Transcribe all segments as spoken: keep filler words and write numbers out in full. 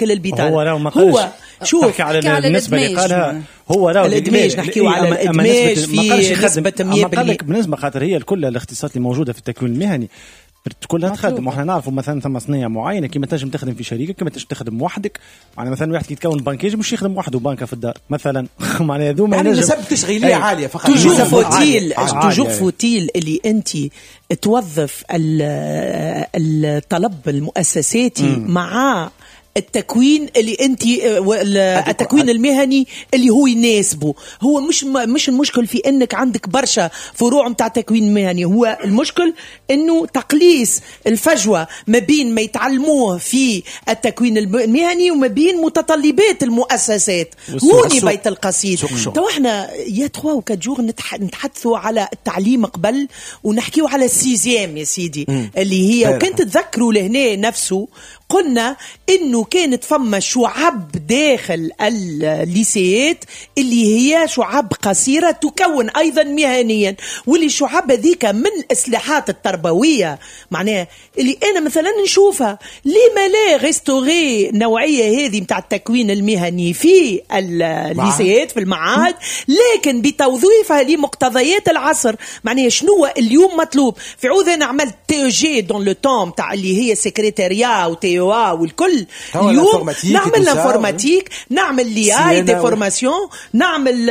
تشكل البطالة. هو لو ما قالش شوف على النسبة اللي قالها هو لو الادماج نحكيو على الادماج في نسبة مية بالمية. بالنسبة خاطر هي الكل الاختصاصات اللي موجودة في التكوين المهني كلها تخدم. واحنا نعرفوا مثلا ثم صناعه معينه كيما تنجم تخدم في شركه كيما تنجم تخدم وحدك. يعني مثلا واحد كي يتكون بانكيج مش يخدم وحده بانكه في الدار مثلا معناها ذو ما يعني ينجم نسبة تشغيليه عاليه فقط توجور فوتيل توجور فوتيل اللي انت توظف الطلب المؤسساتي مع التكوين اللي انت التكوين المهني اللي هو يناسبه. هو مش مش المشكل في انك عندك برشا فروع متاع تكوين مهني، هو المشكل انه تقليص الفجوه ما بين ما يتعلموه في التكوين المهني وما بين متطلبات المؤسسات. هوني بيت القصيد. تو احنا يا تخوا وكجور نتحدثوا على التعليم قبل ونحكيوا على السيزيام يا سيدي م. اللي هي وكنت تذكروا لهنا نفسه قلنا انه كانت فما شعب داخل الليسيات اللي هي شعب قصيرة تكون ايضا مهنيا، واللي شعب ذيك من الاصلاحات التربوية معناها اللي انا مثلا نشوفها لما لا غيستوري نوعية هذه متاع التكوين المهني في الليسيات في المعاهد، لكن بتوظيفها لمقتضيات العصر. معناها شنو اليوم مطلوب في عوض انا عملت تي جي دون لو تام تاع اللي هي سكرتاريا وتي والكل اليوم نعمل الانفورماتيك نعمل لي اي دي فورماسيون نعمل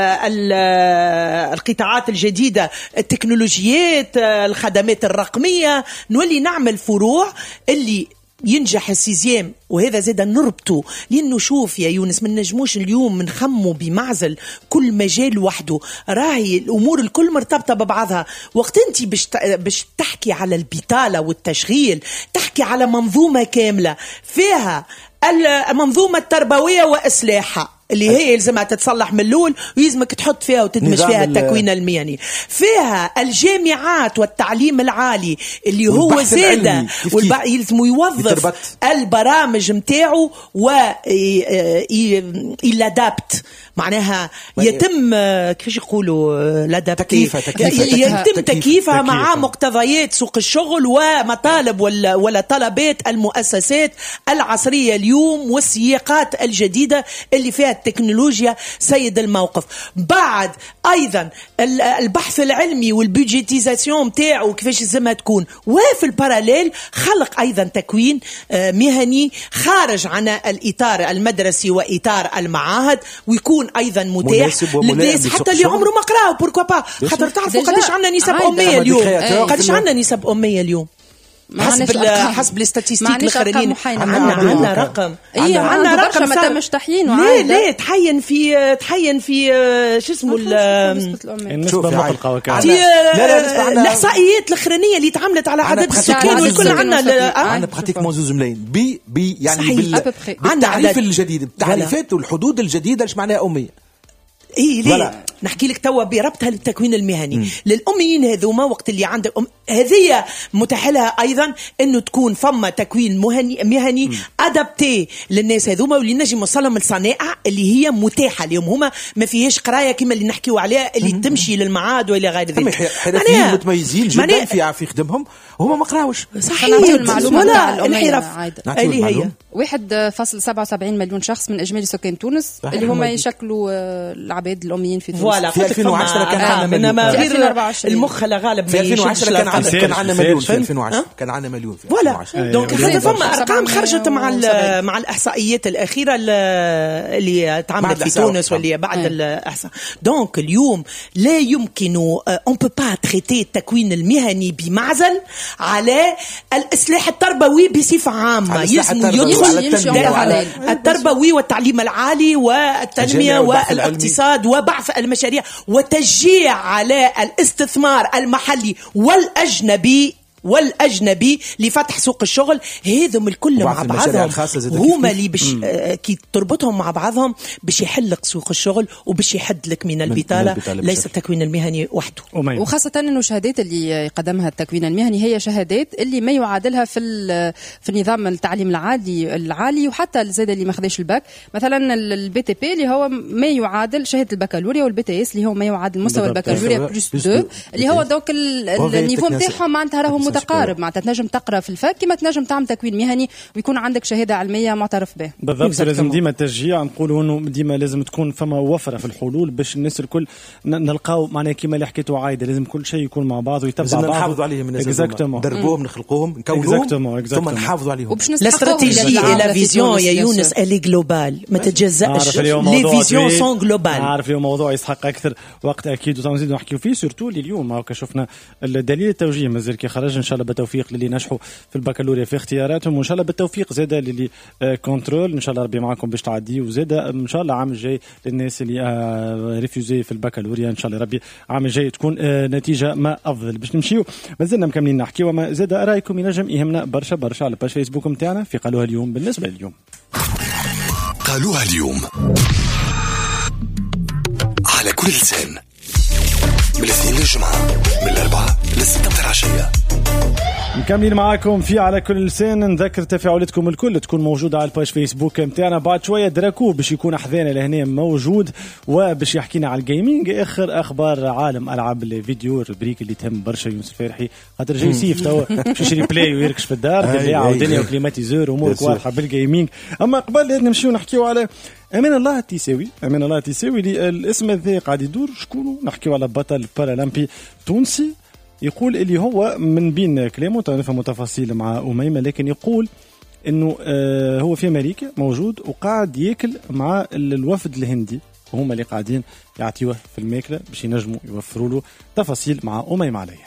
القطاعات الجديدة التكنولوجيات الخدمات الرقمية نولي نعمل فروع اللي ينجح السيزيام. وهذا زاد نربطه لأنه شوف يا يونس من نجموش اليوم منخمو بمعزل كل مجال وحده، راهي الأمور الكل مرتبطة ببعضها. وقت انت باش تحكي على البطالة والتشغيل تحكي على منظومة كاملة فيها المنظومة التربوية وإصلاحها اللي هي يلزمها تتصلح من الأول ويلزمك تحط فيها وتدمج فيها التكوين المهني، فيها الجامعات والتعليم العالي اللي هو زادة يلزم يوظف البرامج متاعه ويلادابت معناها يتم كيفاش يقولوا لادابتي يتم تكييفها مع مقتضيات سوق الشغل ومطالب ولا ولا طلبات المؤسسات العصرية اليوم والسياقات الجديدة اللي فيها التكنولوجيا سيد الموقف. بعد أيضا البحث العلمي والبيجيتيزاسيون تاعه كيفاش لازمها تكون، وفي الباراليل خلق أيضا تكوين مهني خارج عن الإطار المدرسي وإطار المعاهد ويكون أيضا متاح للناس حتى اللي عمره ما قرأوا بوركوا با. خاطر تعرفوا قديش عندنا نسب أمية اليوم، قديش عندنا نسب أمية اليوم حسب حسب الاستاتيستيك الاخرين. عندنا عندنا رقم اي عندنا رقم ما تمش تحيين لا لا تحين في تحين في شو اسمه النسبه مطلقه لا لا الاحصائيات الاخرانيه اللي تعملت على عدد السكان والكل عندنا عندنا براتيكمون زوز ملايين بي بي يعني بالتعريف الجديد التعريفات والحدود الجديده ايش معناها اميه. ايه ليه نحكي لك توا بربطها للتكوين المهني م. للأميين هذوما وقت اللي عندك أم... هذه متاح لها أيضا أنه تكون فما تكوين مهني مهني أدابتي للناس هذوما واللي نجي موصلهم الصنائع اللي هي متاحة اليوم. هما ما فيهاش قراية كما اللي نحكيوا عليها اللي م. تمشي للمعاد وإلى غير ذلك. حرفيين متميزين جدا في في خدمهم وهما ما قراوش. صحيح ولا الحرف اللي هي واحد فاصل سبعة وسبعين مليون شخص من إجمالي سكان تونس اللي هما يشكلوا العباد الأميين في تونس. في ألفين وعشرة كان عندنا مليون. غير المخ غالب في ألفين وعشرة كان عندنا كان عندنا مليون في ألفين وعشرة كان عندنا مليون في ولا دونك هذا فما أرقام خرجت مع مع الإحصائيات الأخيرة اللي تعملت في تونس واللي بعد الإحصاء. دونك اليوم لا يمكن on peut pas traiter التكوين المهني بمعزل على الإصلاح التربوي بصفة عامة. يسمو يدخل التربوي والتعليم العالي والتنمية والاقتصاد وبعث المشاريع وتشجيع على الاستثمار المحلي والأجنبي والأجنبي لفتح سوق الشغل. هذم الكل مع بعضهم هما اللي بش آه كي تربطهم مع بعضهم باش يحلق سوق الشغل وباش يحد لك من البطالة ليس التكوين المهني وحده. وخاصة انه الشهادات اللي قدمها التكوين المهني هي شهادات اللي ما يعادلها في في النظام التعليم العادي العالي وحتى زاد اللي ما خداش الباك. مثلا البي تي بي اللي هو ما يعادل شهادة البكالوريا والبي تي اس اللي هو ما يعادل مستوى البكالوريا بلس دو اللي هو دوك النيفو نتاعهم معناتها راهم متقارب، معناتها تنجم تقرا في الفاك كما تنجم تعمل تكوين مهني ويكون عندك شهاده علميه معترف بها. بالضبط. لازم ديما تشجيع، نقولوا انه ديما لازم تكون فما وفره في الحلول باش الناس الكل نلقاو معناها كما اللي حكيتوا عايده، لازم كل شيء يكون مع بعض ويتبع بعض. لازم نحافظوا عليهم الناس، اكزاكتومون، ندربوهم نخلقوهم نكونوهم ثم نحافظوا عليهم. الاستراتيجيه لا فيزيون يا يونس الي جلوبال، ما تتجزاش، لي فيزيون سون جلوبال. عارف اليوم موضوع يسحق اكثر وقت اكيد ونزيدوا نحكيو فيه، سورتو اللي اليوم هاكا شفنا الدليل التوجيه مازال كي خرج، ان شاء الله بالتوفيق للي نجحوا في البكالوريا في اختياراتهم، وان شاء الله بالتوفيق زاد للي كنترول، ان شاء الله ربي معكم باش تعدي، وزاد ان شاء الله عام الجاي للناس اللي ريفيوزي في البكالوريا ان شاء الله ربي عام الجاي تكون نتيجه ما افضل. باش نمشيو مازلنا مكملين نحكي، وما زاد رايكم ينجم يهمنا برشا برشا على باش فيسبوك نتاعنا في قالوها اليوم. بالنسبه لليوم قالوها اليوم على كل لسان، من الاثنين للجمعة، من الأربعة للستة متاع العشية. مكملين معاكم في على كل لسان. نذكر تفاعلاتكم الكل تكون موجودة على الباج فيسبوك متاعنا. بعد شوية دراكو باش يكون أحذانا لهنا موجود وباش يحكينا على الجيمنج، آخر أخبار عالم ألعاب الفيديو، الربريك اللي تهم برشا يونس الفارحي خاطر جاي سيف توا باش يشري بلاي ويركش في الدار بالله ودنيا وكليماتيزور وأمورك واضحة بالجيمنج. أما قبل لازم نمشيو نحكيو على أمان الله التيساوي. أمان الله التيساوي اللي الاسم هذا قاعد يدور شكونه، نحكيو على بطل بارالمبي تونسي، يقول اللي هو من بين كلامه نفهم تفاصيل مع أميمة، لكن يقول انه آه هو في امريكا موجود وقاعد ياكل مع الوفد الهندي، وهم اللي قاعدين يعطيوه في الماكله باش ينجموا يوفروا له. تفاصيل مع أميمة عليا.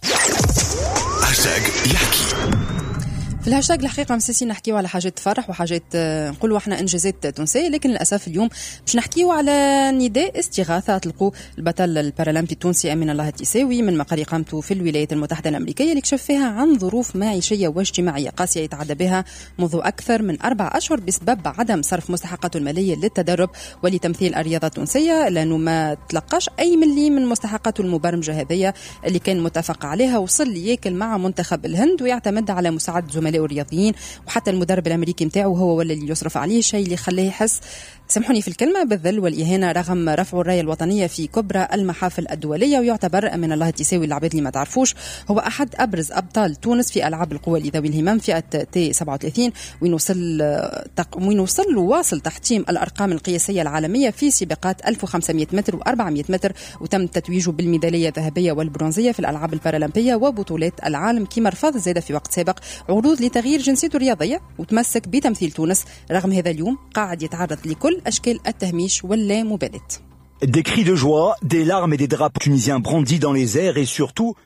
هاشتاج يحكي. في الهاشتاج الحقيقة مسيسين نحكيو على حاجات تفرح وحاجات نقولوا احنا انجازات تونسية، لكن للأسف اليوم باش نحكيو على نداء استغاثة أطلقوا البطل البارالمبي التونسي أمان الله التيساوي من مقر إقامته في الولايات المتحدة الأمريكية، اللي كشف فيها عن ظروف معيشية واجتماعية قاسية يتعدى بها منذ أكثر من أربع أشهر بسبب عدم صرف مستحقاته المالية للتدرب ولتمثيل الرياضة التونسية، لأنه ما تلقاش أي ملي من مستحقاته المبرمجة هذية اللي كان متفق عليها. وصل لياكل مع منتخب الهند ويعتمد على مساعدة زملاء الرياضيين، وحتى المدرب الامريكي نتاعو هو ولا اللي يصرف عليه، شيء اللي خلاه يحس سامحوني في الكلمه بالذل والاهانه رغم رفع الرايه الوطنيه في كبرى المحافل الدوليه. ويعتبر أمان الله التيساوي العباد اللي ما تعرفوش هو احد ابرز ابطال تونس في العاب القوى لذوي الهمم فئه تي سبعة وثلاثين، وين وصل وين وصل وواصل تحطيم الارقام القياسيه العالميه في سباقات ألف وخمسمائة متر وأربعمائة متر، وتم تتويجه بالميداليه الذهبيه والبرونزيه في الالعاب البارالمبيه وبطولات العالم، كما رفض زاد في وقت سابق عروض لتغيير جنسيته الرياضيه وتمسك بتمثيل تونس. رغم هذا اليوم قاعد يتعرض لكل أشكال التهميش واللامبالاة. Des cris de joie, des larmes et des drapeaux tunisiens brandis dans les airs et surtout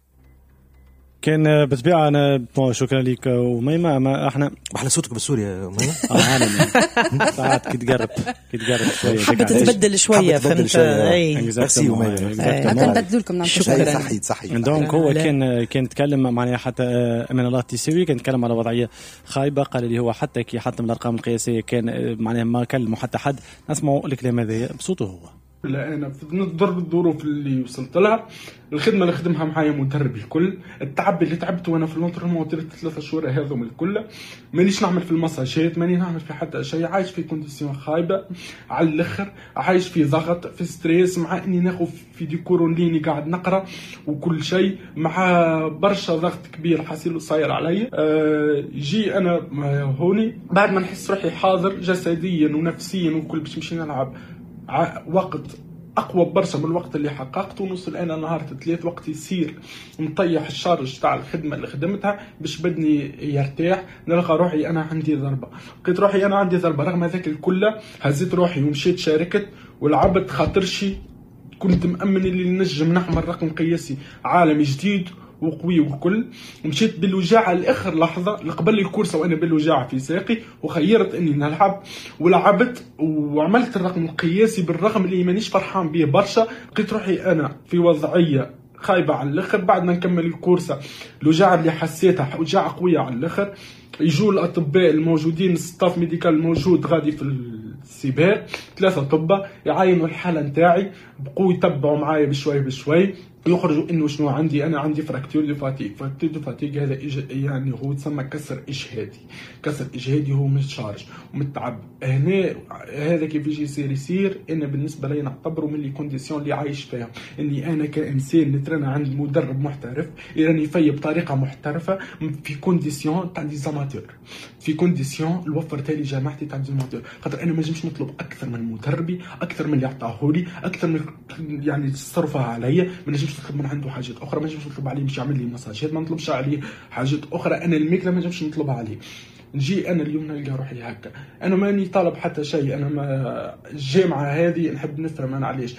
كان بالطبيعة أنا شكرا لك أميمة. أما إحنا أحلى صوتك بالسوري يا أميمة. آه ساعات كي تقرب كي تقرب شوية حبيت تبدل شوية فهمت. أي ميرسي أميمة. نبدلوا لكم نعم شكرا. صحيح صحيح. دونك هو كان كان تكلم معناها حتى أمان الله التيساوي كان تكلم على وضعية خايبة، قال لي هو حتى كي حتى من الأرقام القياسية كان معناها ما كلمه حتى حد. نسمعوا الكلام هذا بصوته هو. لا أنا نضرب الظروف اللي وصلت لها، الخدمة اللي خدمها معايا مدرب الكل، التعب اللي تعبت وأنا في اللونترمون وطيرت ثلاثة شهور هذوم الكل، مانيش نعمل في المساجات، ماني نعمل في حتى شيء، عايش في كونديسيون خايبة على الآخر، عايش في ضغط في ستريس، مع إني ناخذ في ديكور أونلاين قاعد نقرأ وكل شيء، مع برشا ضغط كبير حاسيله صاير علي. أه جي أنا هوني بعد ما نحس روحي حاضر جسديا ونفسيا وكل باش نمشي نلعب وقت أقوى برشا من الوقت اللي حققته. نوصل أنا نهار ثلاث وقت يصير مطيح الشارج تاع الخدمة اللي خدمتها باش بدني يرتاح، نلقى روحي أنا عندي ضربة، لقيت روحي أنا عندي ضربة. رغم ذاك الكل هزيت روحي ومشيت شاركت ولعبت خاطرشي كنت مأمن اللي نجم نحمل رقم قياسي عالمي جديد وقوي وكل. ومشيت بالوجاعة لآخر لحظة لقبل الكورسة وأنا بالوجاعة في ساقي، وخيرت إني نلعب ولعبت وعملت الرقم القياسي بالرغم اللي مانيش فرحان به برشا. لقيت روحي أنا في وضعية خايبة على الآخر. بعد ما نكمل الكورسة الوجاعة اللي حسيتها وجاعة قوية على الآخر، يجوا الأطباء الموجودين الستاف ميديكال الموجود غادي في السباق، ثلاثة طبة يعاينوا الحالة نتاعي، بقوا يتبعوا معايا بشوي بشوي. يخرجوا انه شنو عندي انا عندي فراكتور دو فاتيك. فراكتور دو فاتيك هذا يعني هو تسمى كسر اجهادي. كسر اجهادي هو متشارج ومتعب. هنا هذا كيف يجي يصير يصير انا بالنسبه لي نعتبره من لي كونديسيون اللي عايش فيها، اني انا كانسان نترنا عند مدرب محترف راني في بطريقه محترفه في كونديسيون تاع دي زاماتور، في كونديسيون اللي وفرتها لي جامعتي تاع دي زاماتور. خاطر انا ما نجمش نطلب اكثر من مدربي، اكثر من اللي عطاه لي، اكثر من يعني تصرفها عليا. ما نجمش نطلب من عنده حاجات اخرى، ما نجمش نطلب عليه مش يعمل لي مساجات، ما نطلبش عليه حاجات اخرى انا الميكله ما نجمش نطلبها عليه. نجي انا اليوم نلقى روحي هكا، انا ماني طالب حتى شيء، انا ما الجامعه هذه نحب نفهم انا علاش.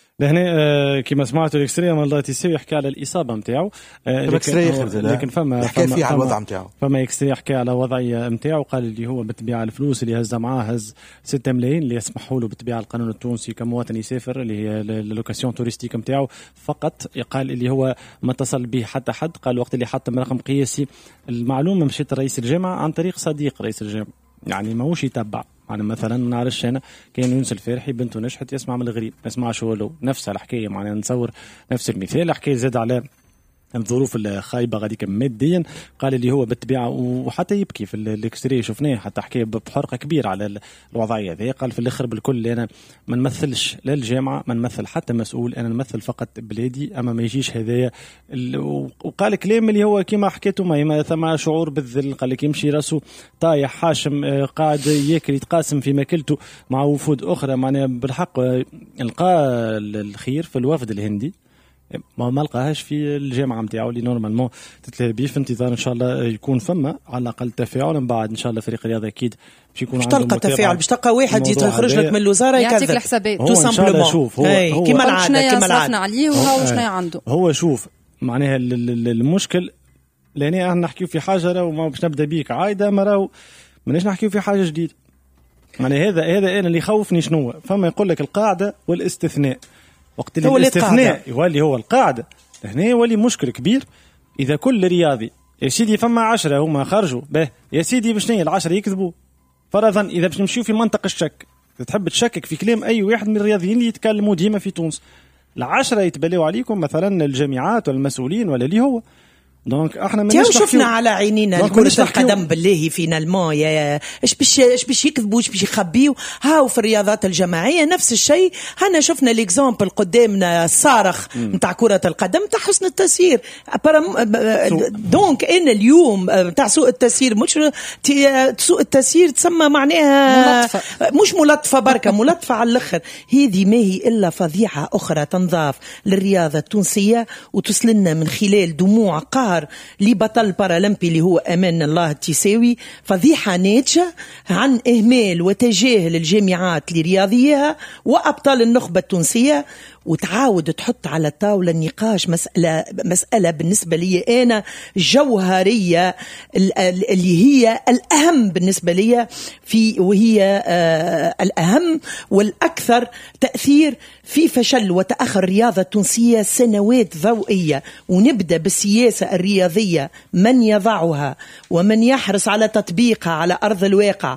لهنا كما سمعتوا الاكستريا من الله تيساوي يحكي على الاصابه نتاعو، لكن, لكن فما حكى فيه على الوضع نتاعو، فما اكستريا حكى على وضعيه نتاعو، قال اللي هو بالطبيعه الفلوس اللي هزها معاه هز ستة ملايين اللي يسمحوا له بالطبيعه القانون التونسي كمواطن يسافر اللي هي اللوكاسيون توريستيك نتاعو فقط. قال اللي هو ما اتصل به حتى حد، قال وقت اللي حط رقم قياسي المعلومه مشيت رئيس الجامعه عن طريق صديق رئيس الجامعه، يعني ماهوش يتبع. يعني مثلا ما نعرفش انا كان يونس الفارحي بنته نجحت يسمع من الغريب ما يسمعش هو له، نفس الحكايه معناها نتصور نفس المثال. حكايه زاد على الظروف الخايبه غاديك ماديا، قال اللي هو بالطبيعه وحتى يبكي في الاكستري شفناه حتى حكى بحرقه كبيره على الوضعيه هذه. قال في الاخر بالكل انا ما نمثلش لا الجامعه ما نمثل حتى مسؤول، انا نمثل فقط بلادي اما ما يجيش هذايا. وقال كلام اللي هو كما حكيته ما ثم شعور بالذل، قال لك يمشي راسه طايح حاشم قاعد ياكل يتقاسم في ماكلته مع وفود اخرى. معناها بالحق لقى الخير في الوفد الهندي ما ما لقاهاش في الجامعه نتاعو اللي نورمالمون تتلاقي بيه. في انتظار ان شاء الله يكون فما على الاقل تفاعل من بعد ان شاء الله فريق الرياضه اكيد باش يكون عنده تلقى تفاعل، باش تلقى واحد يخرج لك من الوزاره يعطيك الحسابات تو سامبلومون. شوف هو, هو كيما العاده كيما العاده عليه وهو شنو عنده. هو شوف معناها المشكل لاني احنا نحكيو في حاجه راهو باش نبدا بيك عايده ما راهو ماناش نحكيو في حاجه جديده. معناها هذا هذا انا اللي يخوفني شنو فما يقول لك القاعده والاستثناء. وقت اللي الاستثناء يولي هو القاعدة هنا يولي مشكل كبير. إذا كل رياضي يا سيدي فما عشرة هما خرجوا به يا سيدي باش نية العشرة يكذبوا فرضا، إذا باش نمشيو في منطقة الشك تحب تشكك في كلام أي واحد من الرياضيين اللي يتكلموا ديما في تونس، العشرة يتبلوا عليكم مثلا الجامعات والمسؤولين ولا اللي هو دونك احنا ما شفنا على عينينا كرة القدم بالله فينا الماء يا ايش باش ايش باش يكذبوا ايش باش يخبيوا. هاو في الرياضات الجماعيه نفس الشيء. هنا شفنا ليكزامبل قدامنا الصارخ نتاع كرة القدم تاع حسن التسيير. دونك انا اليوم تاع سوء التسيير مش سوء التسيير تسمى معناها ملطفة. مش ملطفه بركه ملطفه على الاخر. هذه ما هي الا فضيحه اخرى تنضاف للرياضه التونسيه وتوصلنا من خلال دموع قهر لبطل بارالمبي اللي هو أمان الله التيساوي. فضيحة ناتجة عن إهمال وتجاهل الجامعات لرياضيها وأبطال النخبة التونسية، وتعاود تحط على الطاولة النقاش مسألة مسألة بالنسبة لي أنا جوهرية اللي هي الأهم بالنسبة لي في وهي آه الأهم والأكثر تأثير في فشل وتأخر الرياضة التونسية سنوات ضوئية. ونبدأ بالسياسة الرياضية، من يضعها ومن يحرص على تطبيقها على أرض الواقع.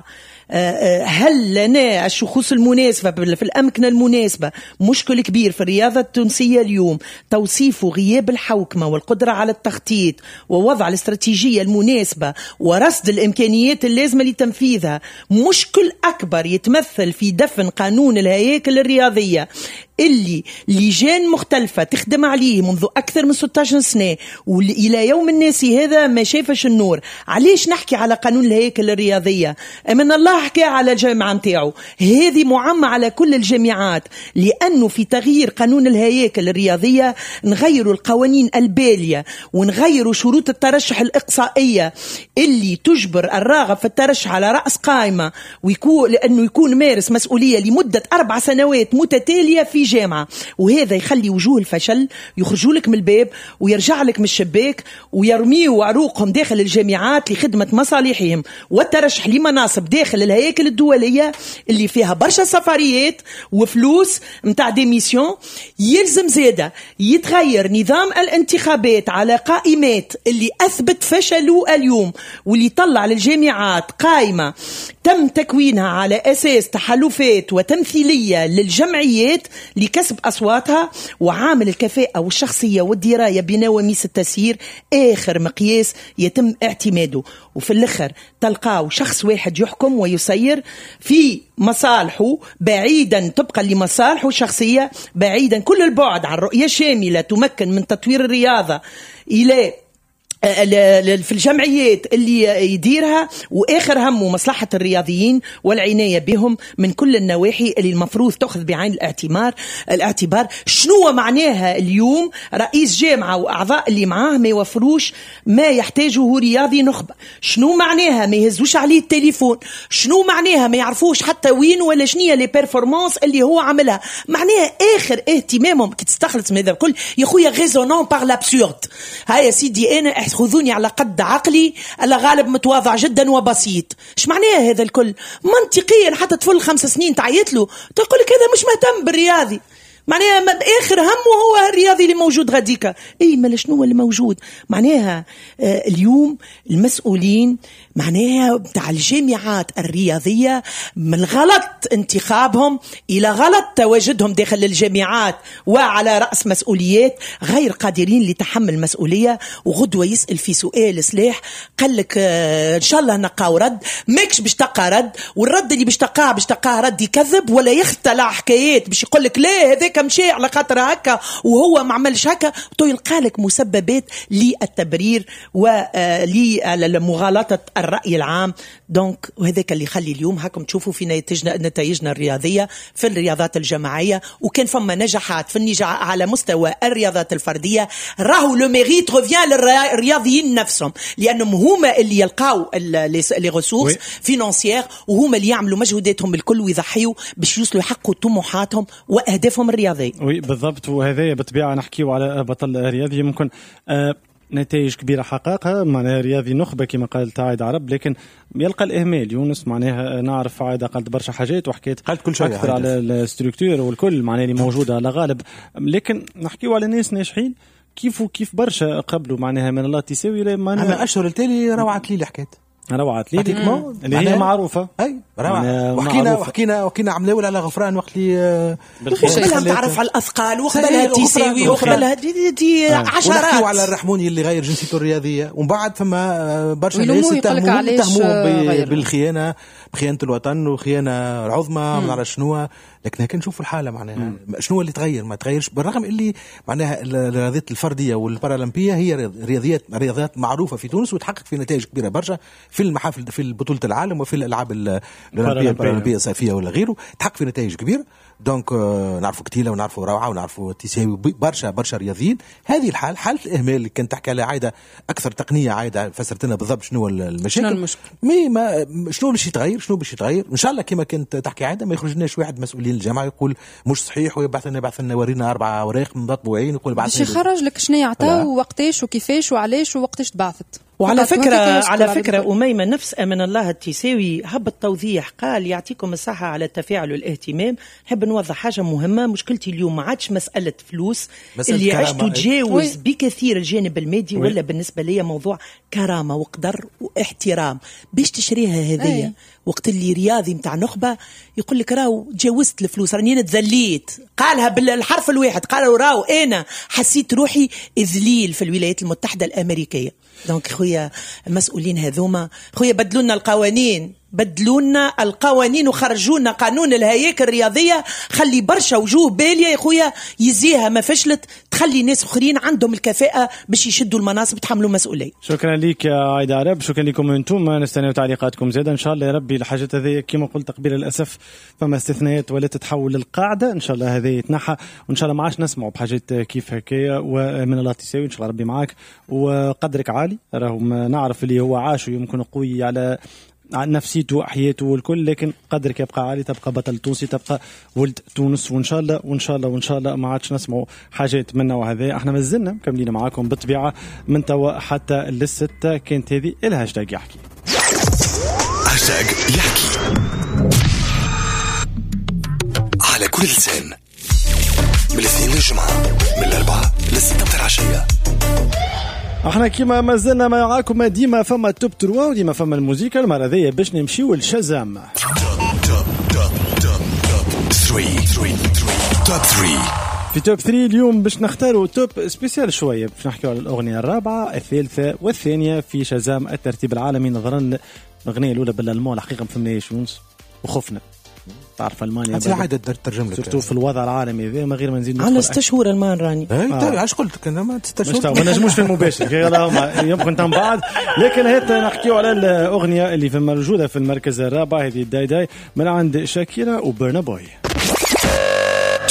هل لنا الشخوص المناسبة في الأمكنة المناسبة؟ مشكل كبير في الرياضة التونسية اليوم توصيف غياب الحوكمة والقدرة على التخطيط ووضع الاستراتيجية المناسبة ورصد الإمكانيات اللازمة لتنفيذها. مشكل أكبر يتمثل في دفن قانون الهياكل الرياضية اللي لجان مختلفة تخدم عليه منذ أكثر من ستة عشر سنة وإلى يوم الناس هذا ما شافش النور. علاش نحكي على قانون الهياكل الرياضية؟ أمن الله حكى على الجامعة متاعه، هذه معمة على كل الجامعات، لأنه في تغيير قانون الهياكل الرياضية نغيروا القوانين البالية ونغيروا شروط الترشح الإقصائية اللي تجبر الراغب في الترشح على رأس قائمة ويكون لأنه يكون مارس مسؤولية لمدة أربع سنوات متتالية في جامعة. وهذا يخلي وجوه الفشل يخرجوا لك من الباب ويرجع لك من الشباك ويرميوا عروقهم داخل الجامعات لخدمة مصالحهم والترشح لمناصب داخل الهياكل الدولية اللي فيها برشا سفريات وفلوس متاع ديميسيون. يلزم زيادة يتغير نظام الانتخابات على قائمات اللي أثبت فشله اليوم واللي طلع للجامعات قائمة تم تكوينها على أساس تحالفات وتمثيلية للجمعيات لكسب أصواتها، وعامل الكفاءة والشخصية والدراية بنواميس التسيير آخر مقياس يتم اعتماده. وفي الآخر تلقاو شخص واحد يحكم ويسير في مصالحه بعيدا طبقا لمصالحه الشخصية، بعيدا كل البعد عن رؤية شاملة تمكن من تطوير الرياضة إلى في الجمعيات اللي يديرها، وآخر همه مصلحة الرياضيين والعناية بهم من كل النواحي اللي المفروض تأخذ بعين الاعتبار الاعتبار شنو معناها اليوم رئيس جامعة وأعضاء اللي معاه ما يوفروش ما يحتاجه رياضي نخبة؟ شنو معناها ما يهزوش عليه التليفون؟ شنو معناها ما يعرفوش حتى وين ولا شنية لي بيرفورمانس اللي هو عملها؟ معناها آخر اهتمامهم كي تستخلص من هذا الكل يا خويا غيزونون بار لابسورد. هاي يا سيدي أنا خذوني على قد عقلي، ألا غالب متواضع جدا وبسيط. ايش معناها هذا الكل؟ منطقيا حتى طفل خمس سنين تعيط له تقول لك هذا مش مهتم بالرياضي، معناها بآخر همه هو الرياضي اللي موجود غاديكا. اي ما شنو اللي موجود؟ معناها آه اليوم المسؤولين معناها بتاع الجامعات الرياضية من غلط انتخابهم إلى غلط تواجدهم داخل الجامعات وعلى رأس مسؤوليات غير قادرين لتحمل مسؤولية. وغدوة يسأل في سؤال سلاح قال لك آه إن شاء الله نقاو رد، ماكش باش تقى رد، والرد اللي باش تقاه باش تقاه رد يكذب ولا يختلع حكايات باش يقول لك لا هذاك مشي على خاطر هكا وهو ما عملش هكا، تو يلقى لك مسببات للتبرير ولمغالطة الرأي العام. دونك وهذاك اللي يخلي اليوم هاكم تشوفوا في نتائجنا نتائجنا الرياضية في الرياضات الجماعية، وكان فما نجاحات في النجاح على مستوى الرياضات الفردية. راهو لو ميريت ريفيان للرياضيين نفسهم، لأنهم هما اللي يلقاو لي ريسورس فينانسيير، وهما اللي يعملوا مجهوداتهم الكل ويضحيوا باش يوصلوا يحققوا طموحاتهم وأهدافهم الرياضية. وي بالضبط. وهذا بالطبيعة نحكيو على بطل رياضي ممكن آه نتائج كبيرة حققها، معناها رياضي نخبة كما قال عايدة عرب، لكن يلقى الإهمال. يونس معناها نعرف عايدة قالت برشا حاجات وحكيت قالت كل شيء أكثر على الستركتور والكل معناها اللي موجودة على غالب، لكن نحكيو على ناس ناجحين كيف وكيف برشا قبلوا معناها من الله تساوي. أنا أشهر التالي روعت لي حكيت روعت لي اللي هي معروفة. أي روعة. وحكينا وحكينا وحكينا عملاول على غفران وقت لي بالخير تعرف على الأثقال وقبلها تساوي وقبلها دي, دي عشرات. ونحكيو على الرحموني اللي غير جنسيته الرياضية، ومن بعد فما برشا ناس تهموه بالخيانة، بخيانة الوطن وخيانة العظمى ما نعرف شنو. لكن هكا نشوفوا الحالة معناها شنو اللي تغير ما تغيرش، بالرغم اللي معناها الرياضيات الفردية والبارالمبية هي رياضيات رياضيات معروفة في تونس وتحقق في نتائج كبيرة برشا في المحافل في بطولة العالم وفي الألعاب الأولمبية البارالمبية الصيفية ولا غيره، تحقق في نتائج كبيرة. دونك نعرفوا كتيلة ونعرفوا روعة ونعرفوا تساوي برشا برشا رياضيين. هذه الحال حالة الإهمال اللي كانت تحكي عليها عايدة أكثر تقنية. عايدة فسرت لنا بالضبط شنو المشاكل، المشكلة مي ما شنو باش يتغير شنو باش يتغير إن شاء الله. كما كانت تحكي عايدة ما يخرجناش واحد مسؤولين الجامعة يقول مش صحيح ويبعث لنا يبعث لنا ورينا أربعة أوراق مطبوعين يقول بعث باش يخرج لك شنو يعطاو ووقتاش وكيفاش وعلاش ووقتاش تبعثت. وعلى فكرة على فكرة أميمة نفس أمن الله التساوي هب التوضيح قال يعطيكم الصحة على التفاعل والاهتمام. نحب نوضح حاجة مهمة، مشكلتي اليوم ما عادش مسألة فلوس اللي عشت تجاوز بكثير الجانب المادي، ولا بالنسبة لي موضوع كرامة وقدر واحترام باش تشريها هذه. وقت اللي رياضي متاع نخبة يقول لك راو تجاوزت الفلوس راني انا تذليت، قالها بالحرف الواحد، قالوا راو انا حسيت روحي ذليل في الولايات المتحدة الأمريكية. دونك خويا المسؤولين هذوما خويا بدلونا القوانين، بدلونا القوانين وخرجونا قانون الهياكل الرياضية، خلي برشا وجوه بالية يا خويا يزيها ما فشلت، تخلي ناس اخرين عندهم الكفاءة باش يشدوا المناصب تحملوا مسؤولية. شكرا لك يا عايدة عرب، شكرا لكم انتم، نستناو تعليقاتكم زيادة ان شاء الله. يا ربي الحاجات هذه كما قلت قبل للاسف فما استثناءات ولا تتحول للقاعدة، ان شاء الله هذه يتنحى وان شاء الله ما عادش نسمعوا بحاجات كيف هكايا. ومن الله تساوي ان شاء الله ربي معاك وقدرك عالي، راهم نعرف اللي هو عاش ويمكن قوي على نفسيته وحياته والكل، لكن قدرك يبقى عالي، تبقى بطل تونسي، تبقى ولد تونس. وان شاء الله وان شاء الله وان شاء الله ما عادش نسمعوا حاجات من النوع هذا. احنا مازلنا مكملين معاكم بالطبيعه من توا حتى للستة. كانت هذه الهاشتاج يحكي هاشتاج يحكي على كل لسان من الاثنين للجمعة من الأربعة للستة العشية. احنا كيما مازلنا معاكم ديما فما توب تروا وديما فما الموسيقى. المره ذي باش نمشيو لشازام. في توب ثلاثة اليوم باش نختاروا توب سبيسيال شويه، باش نحكيو على الاغنيه الرابعه الثالثه والثانيه في شازام الترتيب العالمي. نظرا الاغنيه الاولى بالالمان حقيقه ما فهمناش ونس وخفنا. تعرف المانيا انت عاده ترجم لك سورتو في الوضع العالمي ذا ما غير ما نزيد على ست شهور المان راني اي آه. علاش قلت لك انا ما ست شهور ما نجموش في المباشر يمكن تم بعد. لكن هات نحكيو على الاغنيه اللي في موجوده في المركز الرابع، هذه داي داي من عند شاكيرا وبرنا بوي.